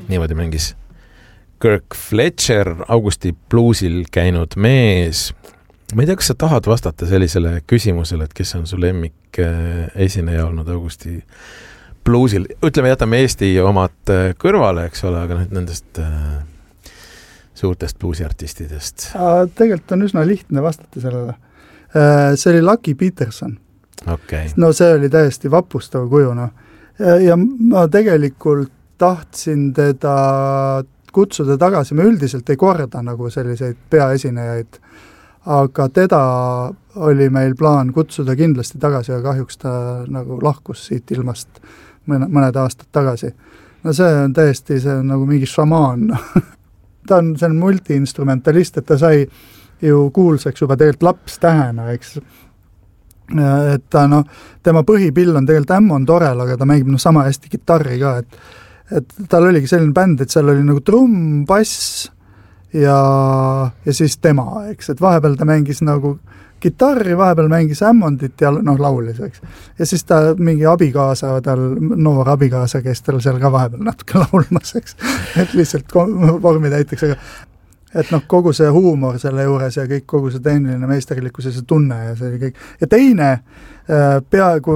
niimoodi mängis Kirk Fletcher, Augusti bluusil käinud mees. Ma ei tea, kas sa tahad vastata sellisele küsimusele, et kes on su lemmik esineja olnud Augusti bluusil? Ütleme, jätame Eesti omad kõrvale, eks ole, aga nüüd nendest suurtest bluusiartistidest. Tegelikult on üsna lihtne vastata sellele. See oli Lucky Peterson. Okay. No see oli täiesti vapustav kujuna. Ja ma tegelikult tahtsin teda kutsuda tagasi, me üldiselt ei korda nagu selliseid peaesinejaid, aga teda oli meil plaan kutsuda kindlasti tagasi, aga kahjuks ta nagu lahkus siit ilmast mõned aastad tagasi. No see on täiesti, see on nagu mingi šamaan. Ta on multiinstrumentalist, et ta sai ju kuulsaks juba tegelikult lapstähena, eks. Et ta, tema põhipill on tegelikult Ammon Torel, aga ta mängib sama hästi kitarri ka, et tal oligi selline bänd, et seal oli nagu trumm, bass ja siis tema, eks, et vahepeal ta mängis nagu kitarri, vahepeal mängis Ammondit ja laulis, eks. Ja siis ta mingi abikaasa, tal noor abikaasa, kes tal seal ka vahepeal natuke laulmas, eks. Et lihtsalt vormi täiteks, aga et kogu see huumor selle juures ja kõik, kogu see tehniline meisterlikkus ja see tunne ja see kõik. Ja teine peaaegu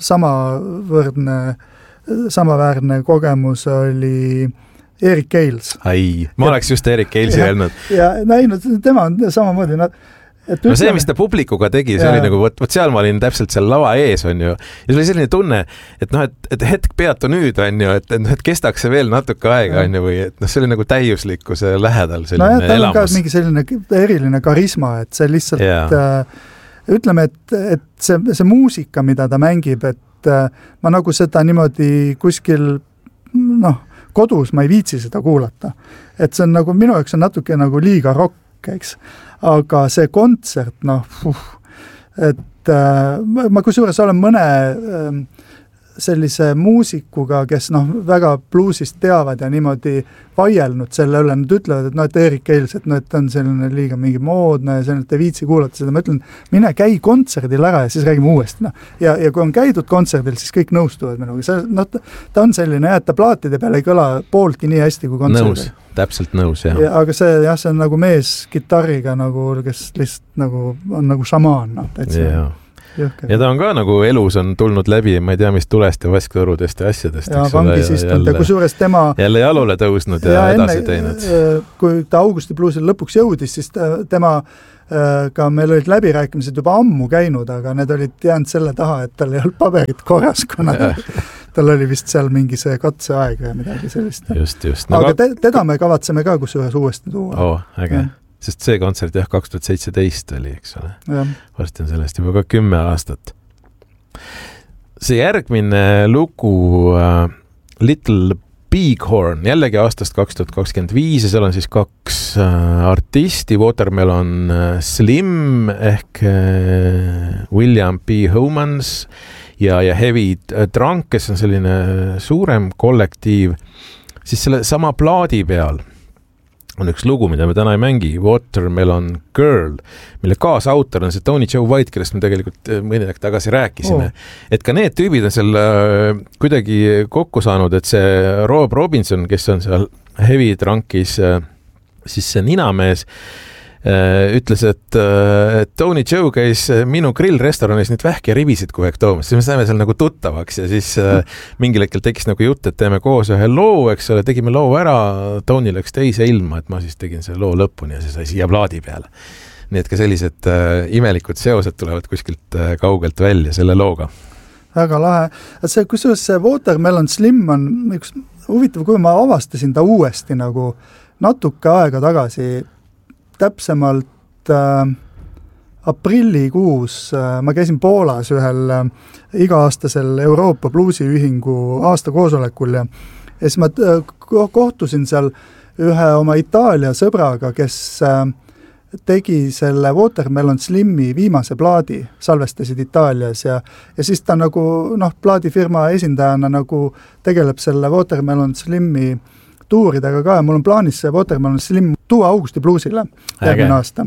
samaväärne kogemus oli Erik Keils. Ma oleks just Erik Keilsi öelnud. Ja näinud, tema on samamoodi. No see, mis ta publikuga tegi, see oli nagu, võt seal ma olin täpselt seal lava ees, on ju. Ja see oli selline tunne, et hetk peatu nüüd, on ju, et kestaks see veel natuke aega, on ju, või et see oli nagu täiuslikkuse lähedal selline elamus. Tal on ka mingi selline eriline karisma, et see lihtsalt, ütleme, et see muusika, mida ta mängib, et ma nagu seda niimoodi kuskil, kodus ma ei viitsi seda kuulata. Et see on nagu, minu jaoks on natuke nagu liiga rock, eks. Aga see kontsert, et ma kusjuures olen mõne sellise muusikuga, kes väga bluusist teavad ja niimoodi vaielnud selle üle, nad ütlevad, et Erik Keils, et ta on selline liiga mingi moodne ja selline, et ei viitsi kuulata seda, ma ütlen, mine käi kontserdil ära ja siis räägime uuesti. Ja kui on käidud kontserdil, siis kõik nõustuvad minuga. Ta on selline, et ta plaatide peal ei kõla pooltki nii hästi kui kontserdil. Nõus, täpselt nõus, jah. Aga see on nagu mees kitarriga, kes lihtsalt on nagu šamaan. Ja ta on ka nagu elus on tulnud läbi, ma ei tea, mis tulest ja vasktorudest ja asjadest. Ja vangis istunud ja kusjuures tema jälle jalule tõusnud ja edasi teinud. Kui ta Augusti bluusil lõpuks jõudis, siis tema ka meil olid läbirääkimised juba ammu käinud, aga need olid jäänud selle taha, et tal ei olnud paberit korras, kuna tal oli vist seal mingi see katseaeg ja midagi sellist. Just. Aga teda me kavatseme ka kusjuures uuesti tuua. Äge. Sest see kontsert 2017 oli, eks ole. Varsti on sellest juba ka 10 aastat. See järgmine lugu Little Bighorn, jällegi aastast 2025 ja seal on siis 2 artisti, Watermelon Slim ehk William P. Homans ja Heavy Drunk, kes on selline suurem kollektiiv, siis selle sama plaadi peal on üks lugu, mida me täna ei mängi, Watermelon Girl, mille kaasautor on see Tony Joe White, kellest me tegelikult mõni aeg tagasi rääkisime. Et ka need tüübid on seal kuidagi kokku saanud, et see Rob Robinson, kes on seal Heavy Drunkis, siis see ninamees, ütles, et Tony Joe käis minu grillrestoranis nüüd vähki ja ribisid kogu aeg toomas, siis me saime seal nagu tuttavaks ja siis mingil hetkel tekkis nagu jutt, et teeme koos ühe loo, eks ole, tegime loo ära, Tony läks teise ilma, et ma siis tegin selle loo lõpuni ja see sai siia plaadi peale. Nii et ka sellised imelikud seosed tulevad kuskilt kaugelt välja selle looga. Väga lahe. Kusjuures see Watermelon Slim on üks huvitav, kui ma avastasin ta uuesti nagu natuke aega tagasi, täpsemalt aprillikuus ma käisin Poolas ühel iga-aastasel Euroopa bluusiühingu aastakoosolekul ja siis ma kohtusin seal ühe oma Itaalia sõbraga, kes tegi selle Watermelon Slimi viimase plaadi, salvestasid Itaalias ja siis ta nagu plaadifirma esindajana nagu tegeleb selle Watermelon Slimi tuuridega ka ja mul on plaanis see Watermelon Slim tuua Augusti bluusile järgmine aasta.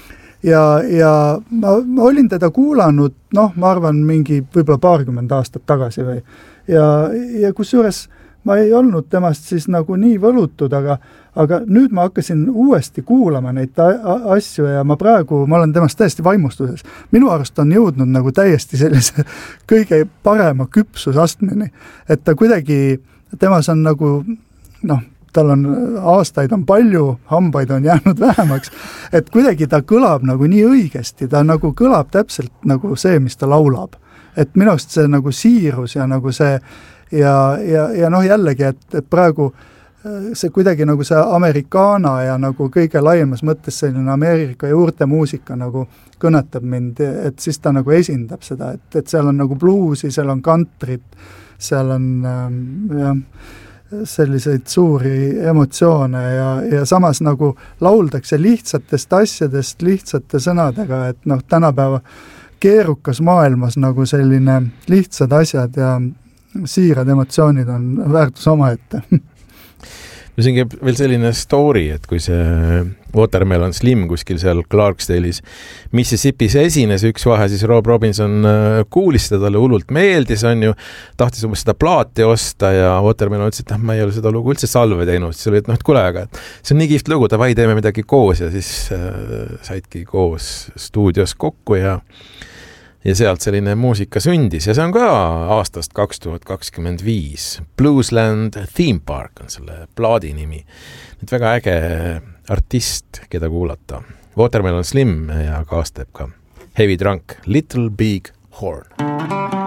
Ja ma olin teda kuulanud, ma arvan mingi võib-olla 20 aastat tagasi või. Ja kusjuures ma ei olnud temast siis nagu nii võlutud, aga nüüd ma hakkasin uuesti kuulama neid asju ja ma olen temast täiesti vaimustuses. Minu arust on jõudnud nagu täiesti sellise kõige parema küpsusastmeni, et ta kuidagi, temas on nagu, tal on aastaid on palju, hambaid on jäänud vähemaks, et kuidagi ta kõlab nagu nii õigesti, ta nagu kõlab täpselt nagu see, mis ta laulab. Et minust see nagu siirus ja nagu see ja jällegi, et praegu see kuidagi nagu see amerikaana ja nagu kõige laiemas mõttes selline Ameerika juurte muusika nagu kõnetab mind, et siis ta nagu esindab seda, et seal on nagu bluusi, seal on kantrit, seal on selliseid suuri emotsioone ja samas nagu lauldakse lihtsatest asjadest, lihtsate sõnadega, et tänapäeva keerukas maailmas nagu selline lihtsad asjad ja siirad emotsioonid on väärtus omaette. Siin käib veel selline story, et kui see Watermelon Slim kuskil seal Clarksdale'is Mississippis esines üks vahe, siis Rob Robinson kuulis seda, talle hullult meeldis, on ju, tahtis umbes seda plaati osta ja Watermelon ütles, et ma ei ole seda lugu üldse salve teinud, siis oli, et kuule, aga see on nii kihvt lugu, davai, teeme midagi koos ja siis saidki koos stuudios kokku ja sealt selline muusika sündis ja see on ka aastast 2025. Bluesland Theme Park on selle plaadi nimi. Nüüd väga äge artist, keda kuulata. Watermelon Slim ja kaas teeb ka Heavy Drunk, Little Big Horn.